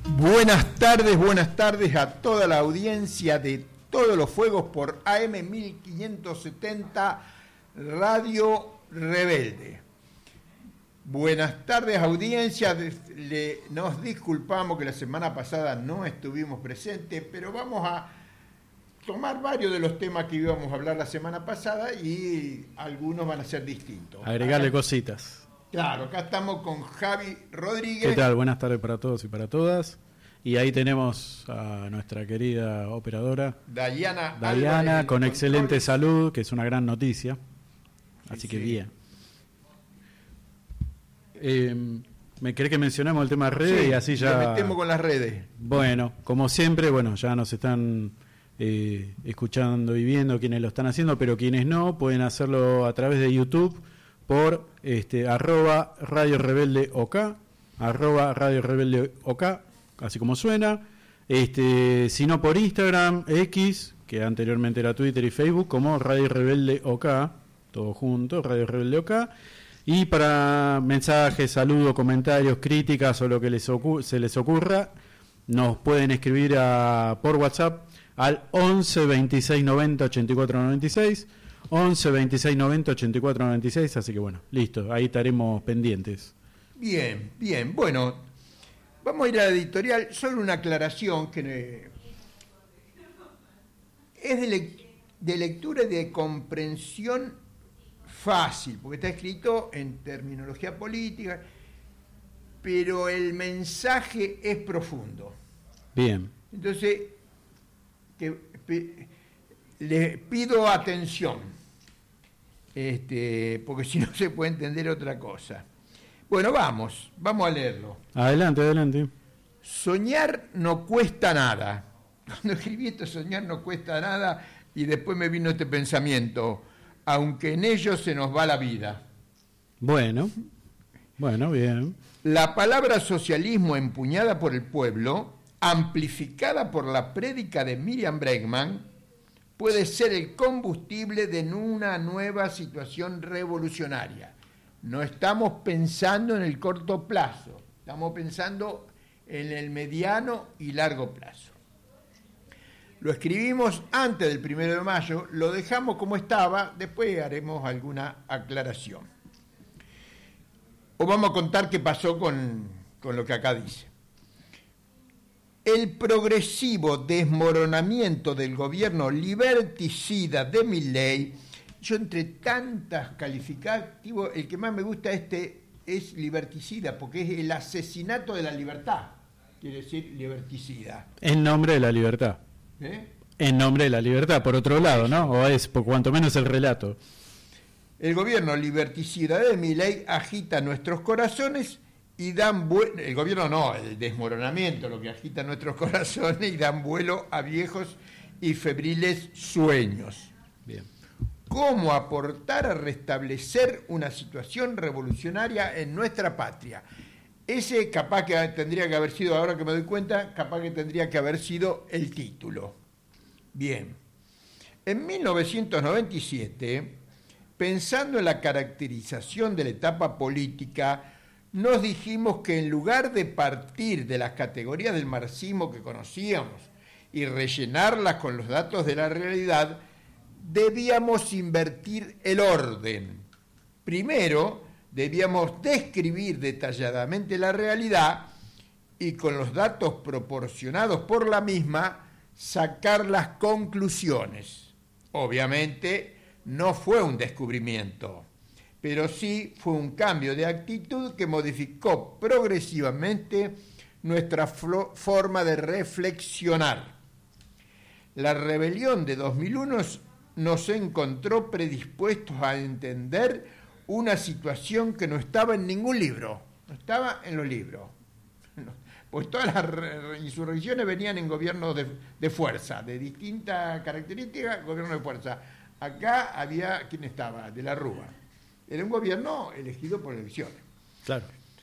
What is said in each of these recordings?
Buenas tardes a toda la audiencia de Todos los Fuegos por AM 1570 Radio Rebelde. Buenas tardes, audiencia. Nos disculpamos que la semana pasada no estuvimos presentes, pero vamos a tomar varios de los temas que íbamos a hablar la semana pasada y algunos van a ser distintos. Agregarle cositas. Claro, acá estamos con Javi Rodríguez. ¿Qué tal? Buenas tardes para todos y para todas. Y ahí tenemos a nuestra querida operadora Dayana con excelente salud, que es una gran noticia. Así sí, que bien. ¿Me querés que mencionemos el tema de redes? Sí, y así ya le metemos con las redes. Bueno, como siempre, ya nos están escuchando y viendo quienes lo están haciendo, pero quienes no, pueden hacerlo a través de YouTube por @Radio Rebelde OK, @Radio Rebelde OK, así como suena. Si no, por Instagram, X, que anteriormente era Twitter y Facebook, como Radio Rebelde OK, todo junto, Radio Rebelde OK. Y para mensajes, saludos, comentarios, críticas o lo que se les ocurra, nos pueden escribir por WhatsApp al 11 26 90 84 96, 11 26 90 84 96, así que bueno, listo, ahí estaremos pendientes. Bien, bueno, vamos a ir a la editorial. Solo una aclaración que es de lectura y de comprensión fácil, porque está escrito en terminología política, pero el mensaje es profundo. Bien. Entonces, les pido atención, porque si no se puede entender otra cosa. Bueno, vamos a leerlo. Adelante. Soñar no cuesta nada. Cuando escribí esto, soñar no cuesta nada, y después me vino este pensamiento: aunque en ello se nos va la vida. Bueno, bien. La palabra socialismo empuñada por el pueblo, amplificada por la prédica de Miriam Bregman, puede ser el combustible de una nueva situación revolucionaria. No estamos pensando en el corto plazo, estamos pensando en el mediano y largo plazo. Lo escribimos antes del 1 de mayo, lo dejamos como estaba, después haremos alguna aclaración. Os vamos a contar qué pasó con lo que acá dice. El progresivo desmoronamiento del gobierno liberticida de Milei, yo entre tantas calificativos, el que más me gusta es liberticida, porque es el asesinato de la libertad, quiere decir liberticida. En nombre de la libertad. En nombre de la libertad, por otro lado, ¿no? O es, por cuanto menos, el relato. El gobierno liberticida de Milei agita nuestros corazones y el gobierno no, el desmoronamiento, lo que agita nuestros corazones y dan vuelo a viejos y febriles sueños. Bien. ¿Cómo aportar a restablecer una situación revolucionaria en nuestra patria? Ese capaz que tendría que haber sido, ahora que me doy cuenta, capaz que tendría que haber sido el título. Bien. En 1997, pensando en la caracterización de la etapa política, nos dijimos que en lugar de partir de las categorías del marxismo que conocíamos y rellenarlas con los datos de la realidad, debíamos invertir el orden. Primero, debíamos describir detalladamente la realidad y con los datos proporcionados por la misma, sacar las conclusiones. Obviamente, no fue un descubrimiento, pero sí fue un cambio de actitud que modificó progresivamente nuestra forma de reflexionar. La rebelión de 2001 nos encontró predispuestos a entender una situación que no estaba en ningún libro, no estaba en los libros. Pues todas las insurrecciones venían en gobiernos de fuerza, de distintas características, gobierno de fuerza. Acá había, ¿quién estaba? De la Rúa. Era un gobierno elegido por elecciones. Claro.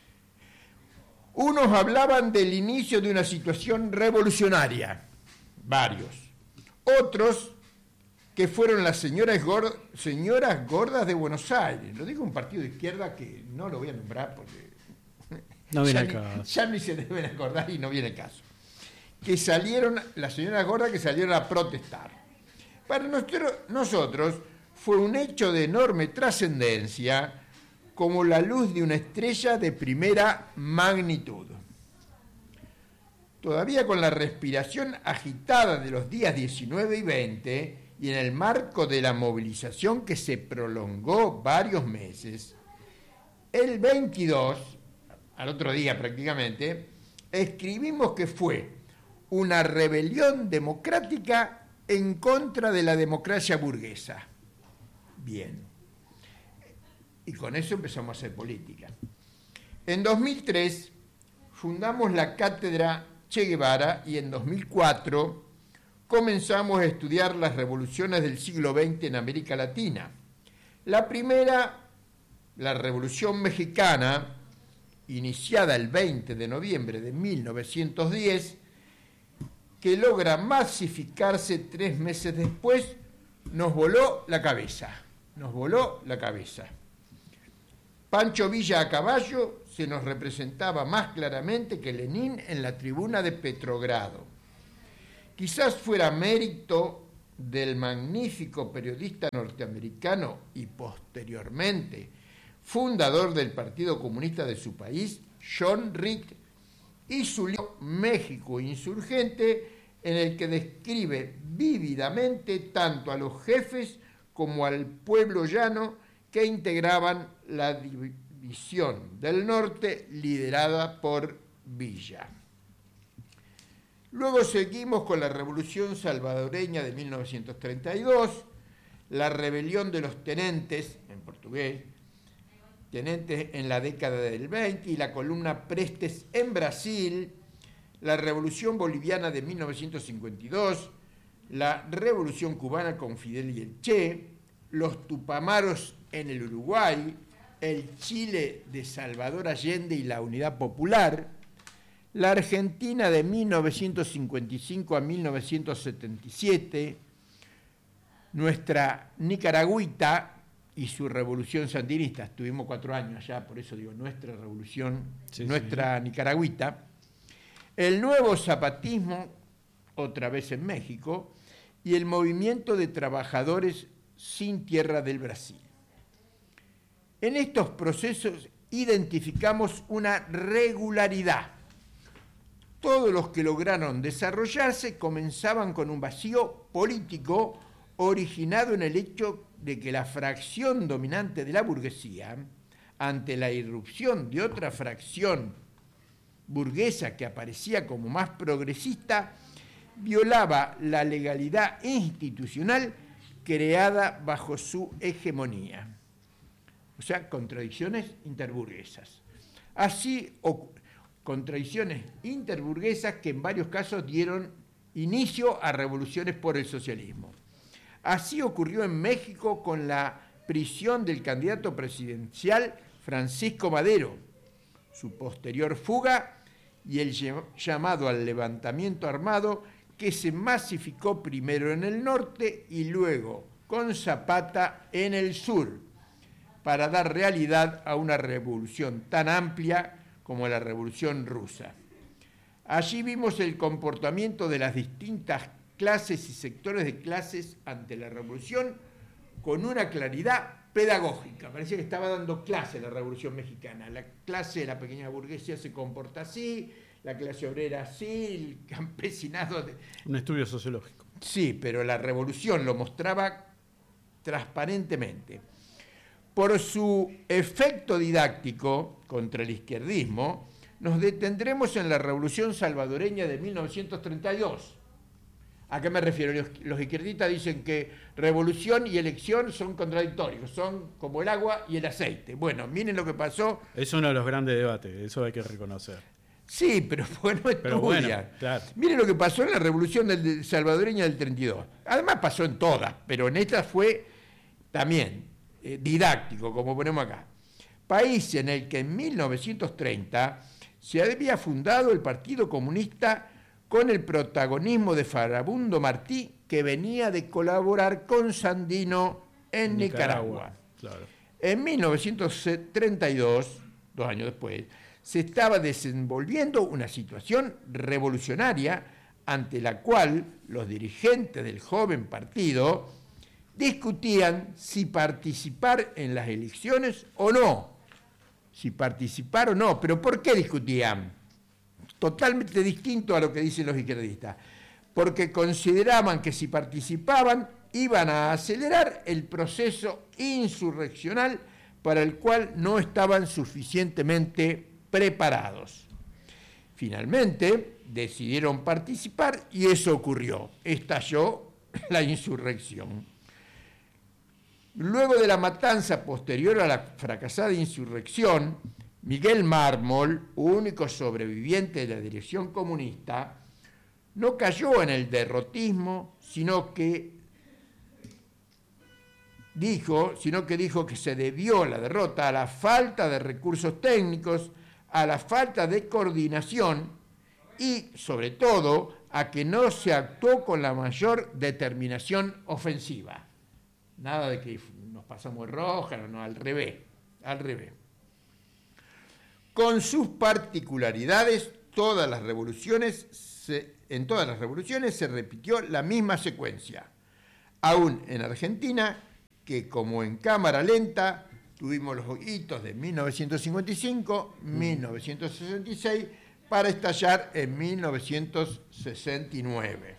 Unos hablaban del inicio de una situación revolucionaria, varios. Otros que fueron las señoras gordas de Buenos Aires. Lo digo un partido de izquierda que no lo voy a nombrar porque No viene al caso. Ya ni se deben acordar y no viene el caso. Que salieron, las señoras gordas que salieron a protestar. Para nosotros fue un hecho de enorme trascendencia, como la luz de una estrella de primera magnitud. Todavía con la respiración agitada de los días 19 y 20, y en el marco de la movilización que se prolongó varios meses, el 22, al otro día prácticamente, escribimos que fue una rebelión democrática en contra de la democracia burguesa. Bien. Y con eso empezamos a hacer política. En 2003 fundamos la cátedra Che Guevara y en 2004 comenzamos a estudiar las revoluciones del siglo XX en América Latina. La primera, la Revolución Mexicana, iniciada el 20 de noviembre de 1910, que logra masificarse 3 meses después, nos voló la cabeza. Pancho Villa a caballo se nos representaba más claramente que Lenin en la tribuna de Petrogrado. Quizás fuera mérito del magnífico periodista norteamericano y posteriormente fundador del Partido Comunista de su país, John Reed, y su libro México Insurgente, en el que describe vívidamente tanto a los jefes como al pueblo llano que integraban la división del norte liderada por Villa. Luego seguimos con la Revolución Salvadoreña de 1932, la rebelión de los tenentes, en portugués, tenentes en la década del 20 y la columna Prestes en Brasil, la Revolución Boliviana de 1952, la Revolución Cubana con Fidel y el Che, los Tupamaros en el Uruguay, el Chile de Salvador Allende y la Unidad Popular, la Argentina de 1955 a 1977, nuestra Nicaragüita y su revolución sandinista. Estuvimos 4 años allá, por eso digo nuestra revolución, nuestra Nicaragüita, el nuevo zapatismo, otra vez en México, y el movimiento de trabajadores sin tierra del Brasil. En estos procesos identificamos una regularidad. Todos los que lograron desarrollarse comenzaban con un vacío político originado en el hecho de que la fracción dominante de la burguesía, ante la irrupción de otra fracción burguesa que aparecía como más progresista, violaba la legalidad institucional creada bajo su hegemonía. O sea, contradicciones interburguesas. Así, contradicciones interburguesas que en varios casos dieron inicio a revoluciones por el socialismo. Así ocurrió en México con la prisión del candidato presidencial Francisco Madero, su posterior fuga y el llamado al levantamiento armado que se masificó primero en el norte y luego con Zapata en el sur, para dar realidad a una revolución tan amplia como la Revolución Rusa. Allí vimos el comportamiento de las distintas clases y sectores de clases ante la revolución con una claridad pedagógica. Parecía que estaba dando clase la Revolución Mexicana. La clase de la pequeña burguesía se comporta así, la clase obrera así, el campesinado... Un estudio sociológico. Sí, pero la revolución lo mostraba transparentemente. Por su efecto didáctico contra el izquierdismo, nos detendremos en la Revolución Salvadoreña de 1932. ¿A qué me refiero? Los izquierdistas dicen que revolución y elección son contradictorios, son como el agua y el aceite. Bueno, miren lo que pasó. Es uno de los grandes debates, eso hay que reconocer. Sí, pero bueno, estudia. Bueno, claro. Miren lo que pasó en la Revolución Salvadoreña del 32. Además pasó en todas, pero en esta fue también didáctico, como ponemos acá. País en el que en 1930 se había fundado el Partido Comunista con el protagonismo de Farabundo Martí, que venía de colaborar con Sandino en Nicaragua. Claro. En 1932, 2 años después, se estaba desenvolviendo una situación revolucionaria ante la cual los dirigentes del joven partido discutían si participar en las elecciones o no. Si participar o no. ¿Pero por qué discutían? Totalmente distinto a lo que dicen los izquierdistas. Porque consideraban que si participaban iban a acelerar el proceso insurreccional para el cual no estaban suficientemente preparados. Finalmente decidieron participar y eso ocurrió. Estalló la insurrección. Luego de la matanza posterior a la fracasada insurrección, Miguel Mármol, único sobreviviente de la dirección comunista, no cayó en el derrotismo, sino que dijo que se debió la derrota a la falta de recursos técnicos, a la falta de coordinación y, sobre todo, a que no se actuó con la mayor determinación ofensiva. Nada de que nos pasamos roja, no, al revés. Con sus particularidades, en todas las revoluciones se repitió la misma secuencia. Aún en Argentina, que como en cámara lenta, tuvimos los hitos de 1955, 1966, para estallar en 1969.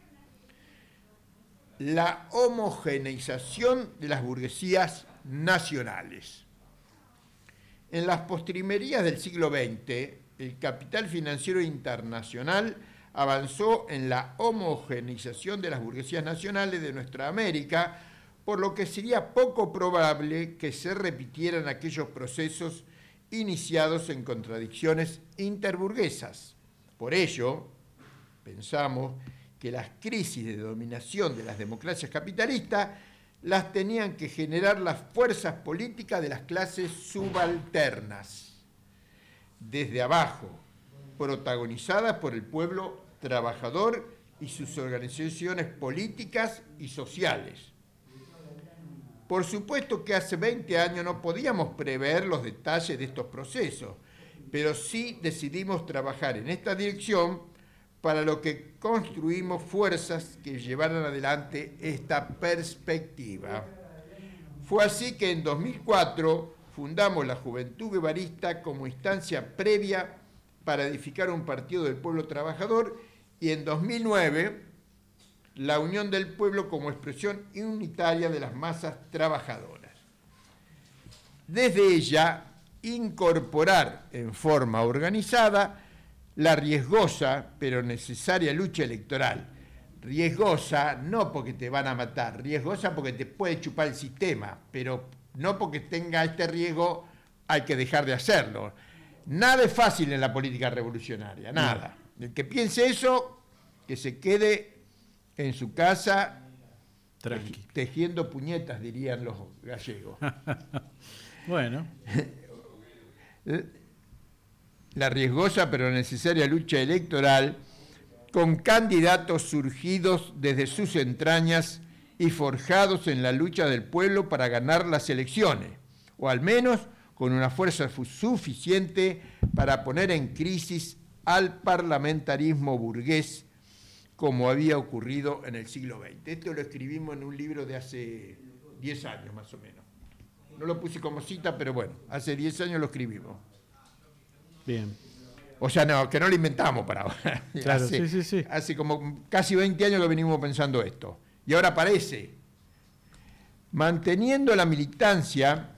La homogeneización de las burguesías nacionales. En las postrimerías del siglo XX, el capital financiero internacional avanzó en la homogeneización de las burguesías nacionales de nuestra América, por lo que sería poco probable que se repitieran aquellos procesos iniciados en contradicciones interburguesas. Por ello, pensamos que las crisis de dominación de las democracias capitalistas las tenían que generar las fuerzas políticas de las clases subalternas, desde abajo, protagonizadas por el pueblo trabajador y sus organizaciones políticas y sociales. Por supuesto que hace 20 años no podíamos prever los detalles de estos procesos, pero sí decidimos trabajar en esta dirección, para lo que construimos fuerzas que llevaran adelante esta perspectiva. Fue así que en 2004 fundamos la Juventud Guevarista como instancia previa para edificar un partido del pueblo trabajador, y en 2009 la Unión del Pueblo como expresión unitaria de las masas trabajadoras. Desde ella, incorporar en forma organizada la riesgosa pero necesaria lucha electoral. Riesgosa no porque te van a matar, riesgosa porque te puede chupar el sistema, pero no porque tenga este riesgo hay que dejar de hacerlo. Nada es fácil en la política revolucionaria, nada. El que piense eso, que se quede en su casa tranqui, tejiendo puñetas, dirían los gallegos. Bueno. La riesgosa pero necesaria lucha electoral con candidatos surgidos desde sus entrañas y forjados en la lucha del pueblo para ganar las elecciones, o al menos con una fuerza suficiente para poner en crisis al parlamentarismo burgués, como había ocurrido en el siglo XX. Esto lo escribimos en un libro de hace 10 años más o menos. No lo puse como cita, pero bueno, hace 10 años lo escribimos. Bien. O sea, no, que no lo inventamos para ahora. Claro, sí. Hace como casi 20 años que venimos pensando esto. Y ahora aparece. Manteniendo la militancia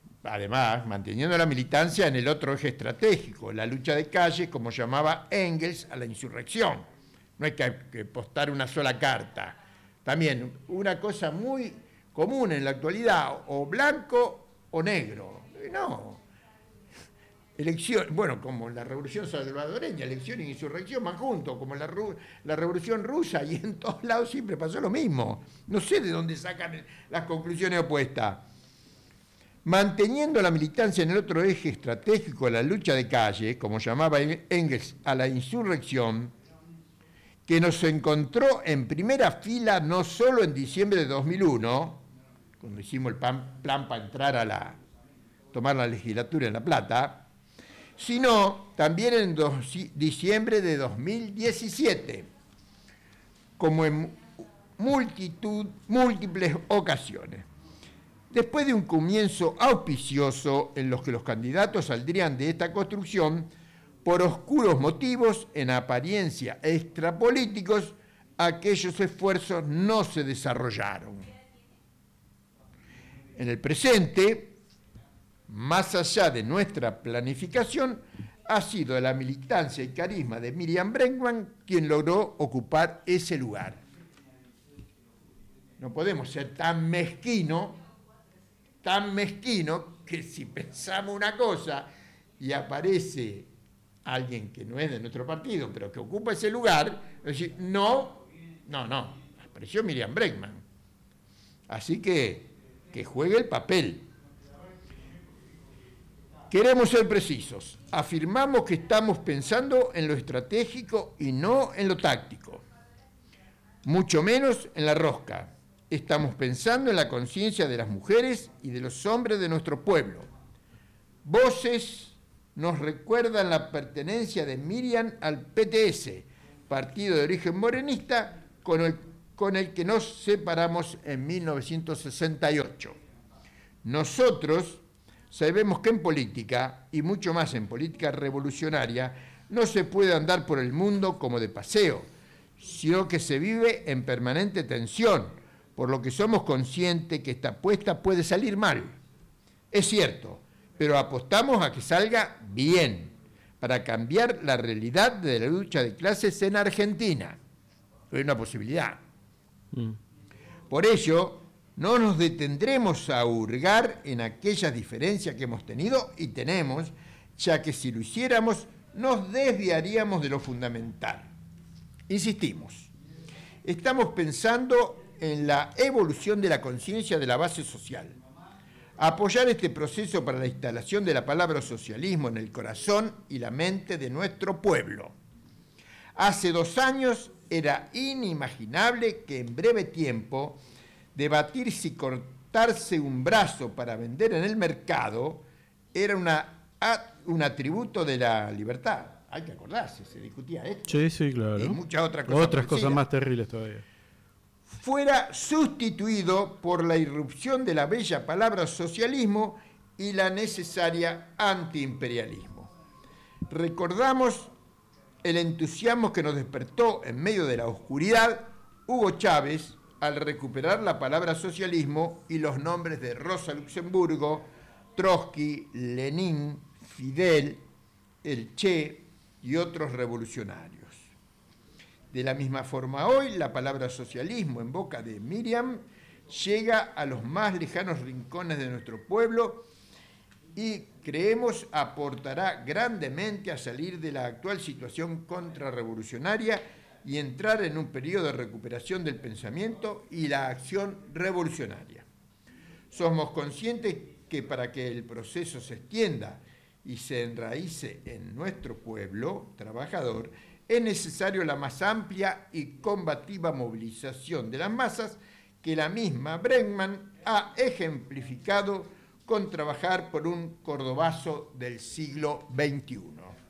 en el otro eje estratégico, la lucha de calle, como llamaba Engels a la insurrección. No hay que postar una sola carta. También una cosa muy común en la actualidad, o blanco o negro. No. Elección, bueno, como la revolución salvadoreña, elección y insurrección van juntos, como la revolución rusa, y en todos lados siempre pasó lo mismo. No sé de dónde sacan las conclusiones opuestas. Manteniendo la militancia en el otro eje estratégico, la lucha de calle, como llamaba Engels a la insurrección, que nos encontró en primera fila no solo en diciembre de 2001, cuando hicimos el plan para entrar tomar la legislatura en La Plata, sino también en diciembre de 2017, como en múltiples ocasiones. Después de un comienzo auspicioso en los que los candidatos saldrían de esta construcción, por oscuros motivos, en apariencia extrapolíticos, aquellos esfuerzos no se desarrollaron. En el presente, más allá de nuestra planificación, ha sido la militancia y carisma de Miriam Bregman quien logró ocupar ese lugar. No podemos ser tan mezquinos que si pensamos una cosa y aparece alguien que no es de nuestro partido, pero que ocupa ese lugar, decir, no, apareció Miriam Bregman. Así que juegue el papel. Queremos ser precisos. Afirmamos que estamos pensando en lo estratégico y no en lo táctico. Mucho menos en la rosca. Estamos pensando en la conciencia de las mujeres y de los hombres de nuestro pueblo. Voces nos recuerdan la pertenencia de Miriam al PTS, partido de origen morenista, con el que nos separamos en 1968. Nosotros sabemos que en política, y mucho más en política revolucionaria, no se puede andar por el mundo como de paseo, sino que se vive en permanente tensión, por lo que somos conscientes que esta apuesta puede salir mal. Es cierto, pero apostamos a que salga bien, para cambiar la realidad de la lucha de clases en Argentina. Es una posibilidad. Por ello, no nos detendremos a hurgar en aquellas diferencias que hemos tenido y tenemos, ya que si lo hiciéramos, nos desviaríamos de lo fundamental. Insistimos, estamos pensando en la evolución de la conciencia de la base social. Apoyar este proceso para la instalación de la palabra socialismo en el corazón y la mente de nuestro pueblo. Hace 2 años era inimaginable que en breve tiempo debatir si cortarse un brazo para vender en el mercado era un atributo de la libertad. Hay que acordarse, se discutía esto. Sí, claro. Y muchas otras cosas. Otras cosas más terribles todavía. Fuera sustituido por la irrupción de la bella palabra socialismo y la necesaria antiimperialismo. Recordamos el entusiasmo que nos despertó en medio de la oscuridad Hugo Chávez al recuperar la palabra socialismo y los nombres de Rosa Luxemburgo, Trotsky, Lenin, Fidel, el Che y otros revolucionarios. De la misma forma hoy, la palabra socialismo en boca de Miriam llega a los más lejanos rincones de nuestro pueblo y creemos aportará grandemente a salir de la actual situación contrarrevolucionaria y entrar en un periodo de recuperación del pensamiento y la acción revolucionaria. Somos conscientes que para que el proceso se extienda y se enraíce en nuestro pueblo trabajador, es necesario la más amplia y combativa movilización de las masas que la misma Bregman ha ejemplificado con trabajar por un cordobazo del siglo XXI.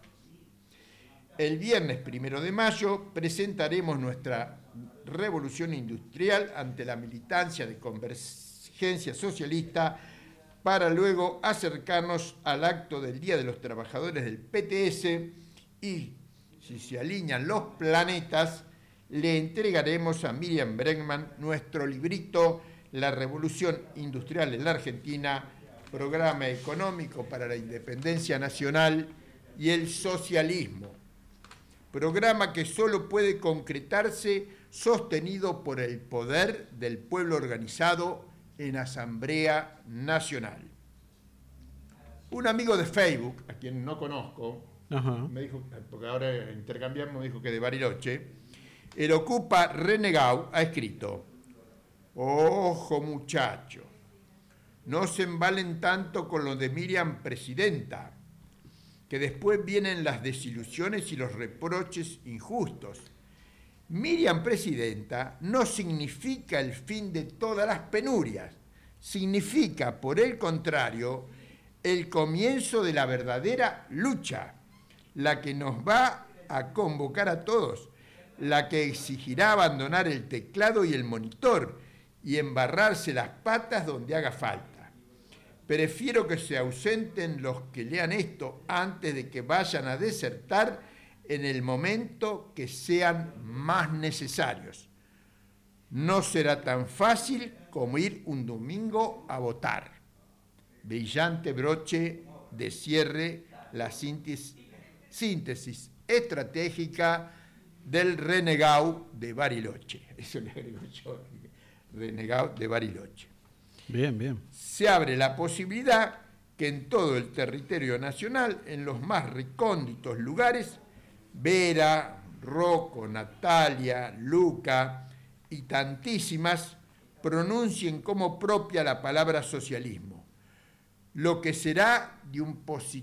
El viernes 1 de mayo presentaremos nuestra revolución industrial ante la militancia de Convergencia Socialista para luego acercarnos al acto del Día de los Trabajadores del PTS y, si se alinean los planetas, le entregaremos a Miriam Bregman nuestro librito La Revolución Industrial en la Argentina, Programa Económico para la Independencia Nacional y el Socialismo. Programa que solo puede concretarse sostenido por el poder del pueblo organizado en Asamblea Nacional. Un amigo de Facebook, a quien no conozco, me dijo, porque ahora intercambiamos, me dijo que de Bariloche, el Ocupa Renegado ha escrito: ojo muchacho, no se embalen tanto con lo de Miriam presidenta, que después vienen las desilusiones y los reproches injustos. Miriam presidenta no significa el fin de todas las penurias, significa, por el contrario, el comienzo de la verdadera lucha, la que nos va a convocar a todos, la que exigirá abandonar el teclado y el monitor y embarrarse las patas donde haga falta. Prefiero que se ausenten los que lean esto antes de que vayan a desertar en el momento que sean más necesarios. No será tan fácil como ir un domingo a votar. Brillante broche de cierre, la síntesis estratégica del renegado de Bariloche. Eso le agrego yo, renegado de Bariloche. Bien, bien. Se abre la posibilidad que en todo el territorio nacional, en los más recónditos lugares, Vera, Rocco, Natalia, Luca y tantísimas pronuncien como propia la palabra socialismo, lo que será de un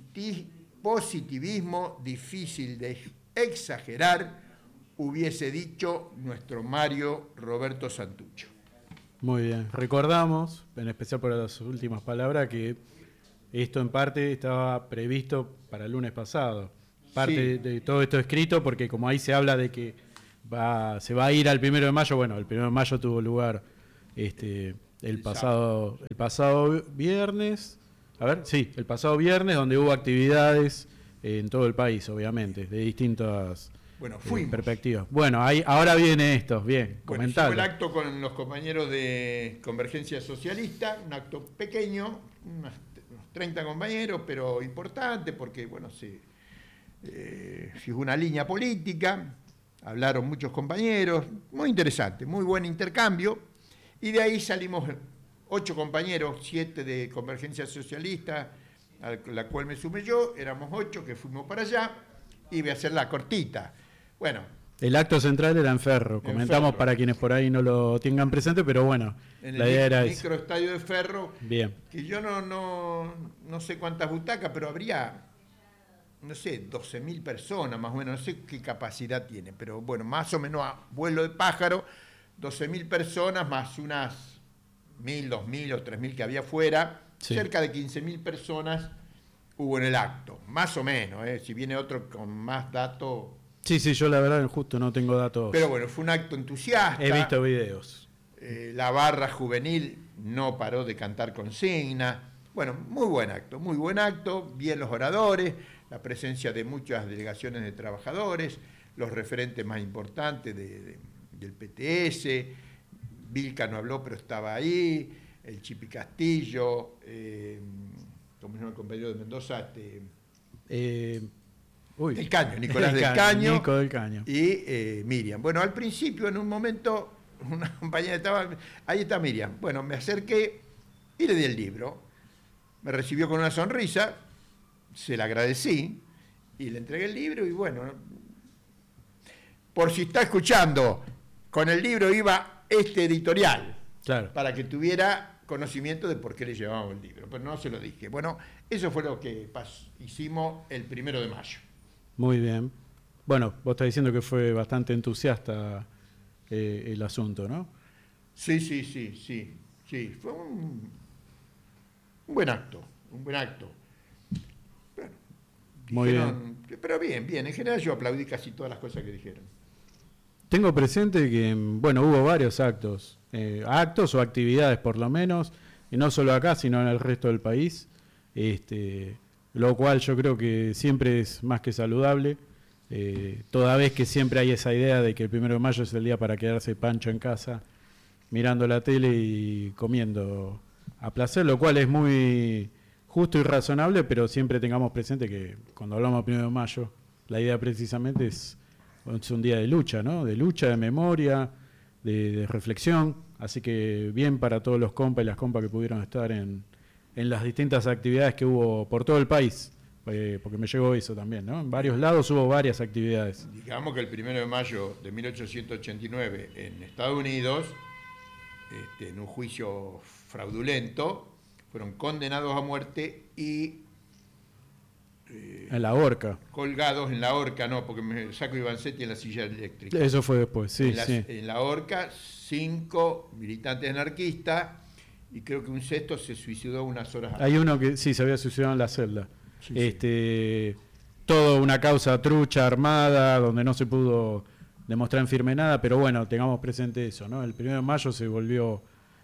positivismo difícil de exagerar, hubiese dicho nuestro Mario Roberto Santucho. Muy bien. Recordamos, en especial por las últimas palabras, que esto en parte estaba previsto para el lunes pasado. Parte de todo esto escrito, porque como ahí se habla de que se va a ir al 1 de mayo, bueno, el 1 de mayo tuvo lugar el pasado viernes, el pasado viernes, donde hubo actividades en todo el país, obviamente, de distintas perspectivas. Bueno, ahora viene esto, bien, comentalo. Fue el acto con los compañeros de Convergencia Socialista, un acto pequeño, unos 30 compañeros, pero importante, porque, bueno, se fijó una línea política, hablaron muchos compañeros, muy interesante, muy buen intercambio, y de ahí salimos 8 compañeros, 7 de Convergencia Socialista, a la cual me sumé yo, éramos 8 que fuimos para allá, y voy a hacer la cortita. Bueno. El acto central era en Ferro, comentamos Ferro, para quienes por ahí no lo tengan presente, pero bueno, la idea era esa. En el microestadio de Ferro, bien, que yo no sé cuántas butacas, pero habría, no sé, 12.000 personas más o menos, no sé qué capacidad tiene, pero bueno, más o menos a vuelo de pájaro, 12.000 personas más unas 1.000, 2.000 o 3.000 que había afuera, cerca de 15.000 personas hubo en el acto, más o menos, si viene otro con más datos. Sí, yo la verdad justo no tengo datos. Pero bueno, fue un acto entusiasta. He visto videos. La barra juvenil no paró de cantar consigna. Bueno, muy buen acto, bien los oradores, la presencia de muchas delegaciones de trabajadores, los referentes más importantes del PTS, Vilca no habló pero estaba ahí, el Chipi Castillo, como se llama el compañero de Mendoza, del Caño, Nicolás del Caño, Nico del Caño y Miriam. Bueno, al principio en un momento una compañera estaba, ahí está Miriam, bueno, me acerqué y le di el libro, me recibió con una sonrisa, se la agradecí y le entregué el libro y bueno, por si está escuchando, con el libro iba este editorial, claro, para que tuviera conocimiento de por qué le llevábamos el libro, pero no se lo dije. Bueno, eso fue lo que hicimos el 1 de mayo. Muy bien. Bueno, vos estás diciendo que fue bastante entusiasta el asunto, ¿no? Sí. Fue un buen acto. Bueno, muy bien. Pero bien. En general yo aplaudí casi todas las cosas que dijeron. Tengo presente que, bueno, hubo varios actos o actividades por lo menos, y no solo acá, sino en el resto del país, lo cual yo creo que siempre es más que saludable, toda vez que siempre hay esa idea de que el 1 de mayo es el día para quedarse pancho en casa, mirando la tele y comiendo a placer, lo cual es muy justo y razonable, pero siempre tengamos presente que cuando hablamos del 1 de mayo, la idea precisamente es un día de lucha, ¿no? De lucha, de memoria, de reflexión, así que bien para todos los compas y las compas que pudieron estar en las distintas actividades que hubo por todo el país, porque me llegó eso también, ¿no? En varios lados hubo varias actividades. Digamos que el 1 de mayo de 1889 en Estados Unidos, en un juicio fraudulento, fueron condenados a muerte y en la horca. Colgados en la horca, no, porque me saco Ivancetti en la silla eléctrica. Eso fue después, sí. En la horca, 5 militantes anarquistas y creo que un sexto se suicidó unas horas antes. Hay uno que sí se había suicidado en la celda. Sí. Todo una causa trucha, armada, donde no se pudo demostrar en firme nada, pero bueno, tengamos presente eso, ¿no? El 1 de mayo se volvió,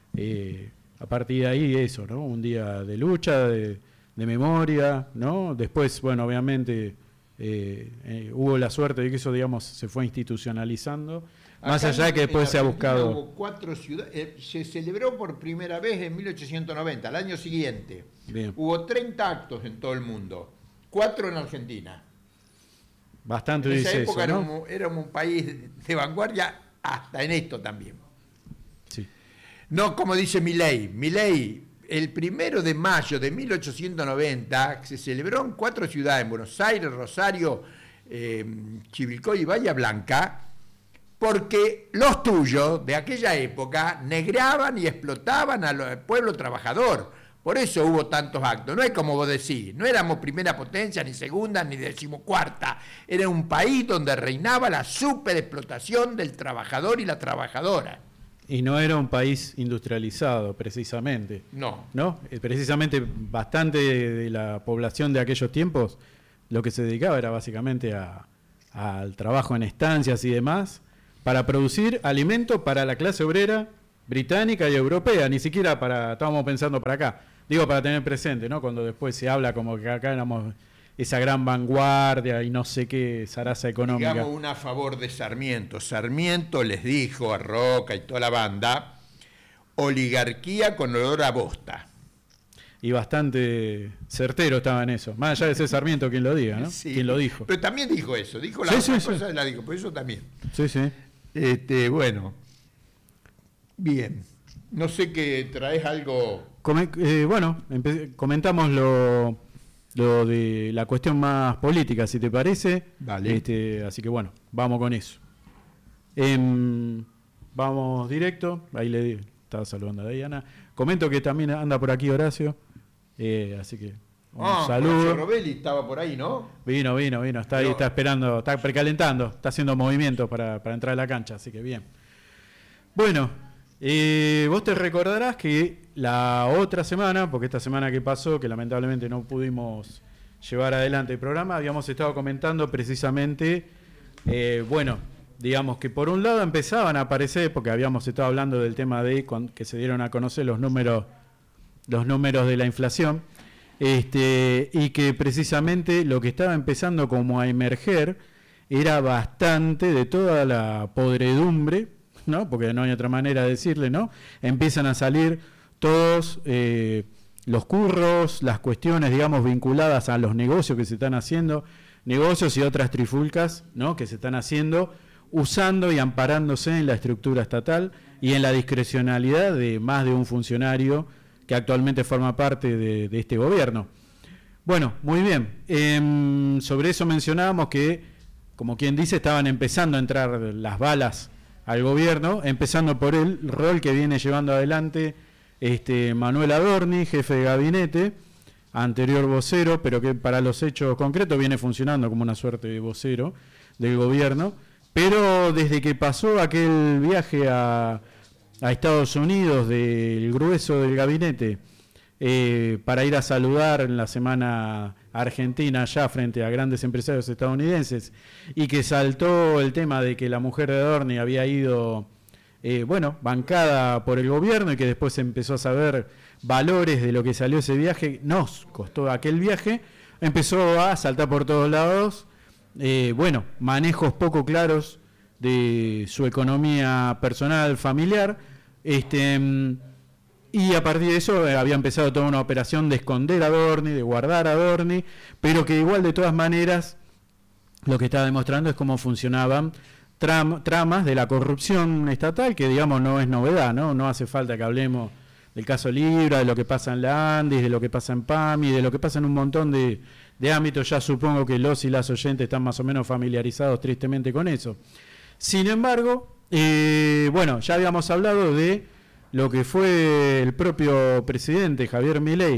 a partir de ahí, eso, ¿no? Un día de lucha, de memoria, ¿no? Después, bueno, obviamente hubo la suerte de que eso, digamos, se fue institucionalizando, más allá de que después se ha buscado... Hubo 4 ciudades, se celebró por primera vez en 1890, al año siguiente. Bien. Hubo 30 actos en todo el mundo, 4 en Argentina. Bastante en esa dice época eso, ¿no? éramos un país de vanguardia hasta en esto también. Sí. No, como dice Milei, el 1 de mayo de 1890 se celebró en 4 ciudades, en Buenos Aires, Rosario, Chivilcoy y Bahía Blanca, porque los tuyos de aquella época negraban y explotaban al pueblo trabajador. Por eso hubo tantos actos. No es como vos decís, no éramos primera potencia, ni segunda, ni decimocuarta. Era un país donde reinaba la superexplotación del trabajador y la trabajadora. Y no era un país industrializado, precisamente. No. ¿No? Precisamente bastante de la población de aquellos tiempos lo que se dedicaba era básicamente al trabajo en estancias y demás, para producir alimento para la clase obrera británica y europea, ni siquiera estábamos pensando para acá. Digo, para tener presente, ¿no? Cuando después se habla como que acá éramos esa gran vanguardia y no sé qué zaraza económica. Digamos una a favor de Sarmiento. Sarmiento les dijo a Roca y toda la banda, oligarquía con olor a bosta. Y bastante certero estaba en eso. Más allá de ser Sarmiento quien lo diga, ¿no? Sí, quien lo dijo. Pero también dijo eso. Dijo la sí, otra sí, cosa, sí. la dijo, por eso también. Sí, sí. Bueno. Bien. No sé qué traes algo... Comentamos lo de la cuestión más política, si te parece. Vale. Así que bueno, vamos con eso. Vamos directo. Ahí estaba saludando a Diana. Comento que también anda por aquí Horacio. Así que un saludo. Horacio Robelli estaba por ahí, ¿no? Vino. Está ahí, está esperando, está precalentando, está haciendo movimientos para entrar a la cancha, así que bien. Bueno, vos te recordarás que la otra semana, porque esta semana que pasó, que lamentablemente no pudimos llevar adelante el programa, habíamos estado comentando precisamente, digamos que por un lado empezaban a aparecer, porque habíamos estado hablando del tema de que se dieron a conocer los números de la inflación, y que precisamente lo que estaba empezando como a emerger era bastante de toda la podredumbre, ¿no? Porque no hay otra manera de decirle, ¿no? Empiezan a salir todos los curros, las cuestiones, digamos, vinculadas a los negocios que se están haciendo, negocios y otras trifulcas, ¿no? Que se están haciendo usando y amparándose en la estructura estatal y en la discrecionalidad de más de un funcionario que actualmente forma parte de este gobierno. Bueno, muy bien. Sobre eso mencionábamos que, como quien dice, estaban empezando a entrar las balas al gobierno, empezando por el rol que viene llevando adelante Manuel Adorni, jefe de gabinete, anterior vocero, pero que para los hechos concretos viene funcionando como una suerte de vocero del gobierno, pero desde que pasó aquel viaje a Estados Unidos del grueso del gabinete para ir a saludar en la semana argentina ya frente a grandes empresarios estadounidenses, y que saltó el tema de que la mujer de Adorni había ido bancada por el gobierno, y que después se empezó a saber valores de lo que salió ese viaje, nos costó aquel viaje, empezó a saltar por todos lados, manejos poco claros de su economía personal, familiar, y a partir de eso había empezado toda una operación de esconder a Adorni, de guardar a Adorni, pero que igual de todas maneras lo que está demostrando es cómo funcionaban tramas de la corrupción estatal, que digamos no es novedad, no hace falta que hablemos del caso Libra, de lo que pasa en la Andes, de lo que pasa en PAMI, de lo que pasa en un montón de ámbitos. Ya supongo que los y las oyentes están más o menos familiarizados tristemente con eso. Sin embargo, ya habíamos hablado de lo que fue el propio presidente Javier Milei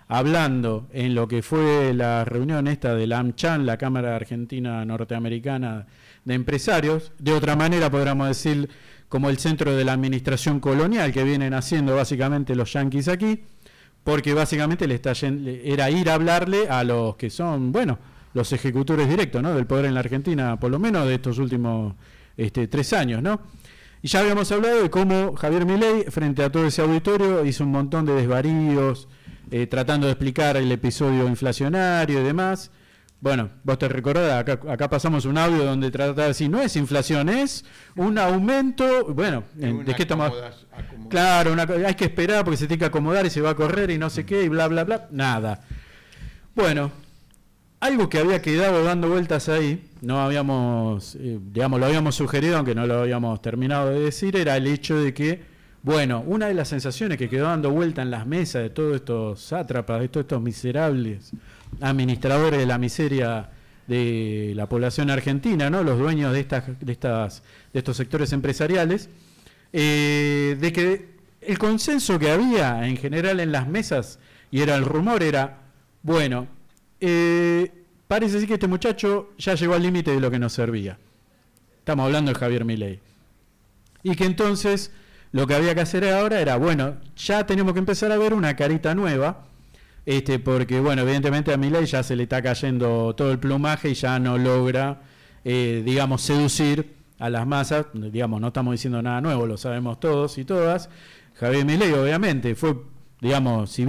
hablando en lo que fue la reunión esta de la AmCham, la Cámara Argentina Norteamericana de Empresarios, de otra manera podríamos decir como el centro de la administración colonial que vienen haciendo básicamente los yanquis aquí, porque básicamente era ir a hablarle a los que son, bueno, los ejecutores directos, ¿no?, del poder en la Argentina, por lo menos de estos últimos 3 años, ¿no? Y ya habíamos hablado de cómo Javier Milei, frente a todo ese auditorio, hizo un montón de desvaríos, tratando de explicar el episodio inflacionario y demás. Bueno, vos te recordás, acá pasamos un audio donde trataba de decir, no es inflación, es un aumento, bueno, ¿de qué estamos? Claro, hay que esperar porque se tiene que acomodar y se va a correr y no sé qué y bla, bla, bla, nada. Bueno, algo que había quedado dando vueltas ahí, no habíamos, lo habíamos sugerido, aunque no lo habíamos terminado de decir, era el hecho de que, bueno, una de las sensaciones que quedó dando vuelta en las mesas de todos estos sátrapas, de todos estos miserables administradores de la miseria de la población argentina, ¿no?, los dueños de estos sectores empresariales, de que el consenso que había en general en las mesas, y era el rumor, era, bueno, parece así que este muchacho ya llegó al límite de lo que nos servía. Estamos hablando de Javier Milei. Y que entonces lo que había que hacer ahora era, bueno, ya tenemos que empezar a ver una carita nueva, porque, bueno, evidentemente a Milei ya se le está cayendo todo el plumaje y ya no logra, digamos, seducir a las masas. Digamos, no estamos diciendo nada nuevo, lo sabemos todos y todas. Javier Milei, obviamente, fue, digamos, si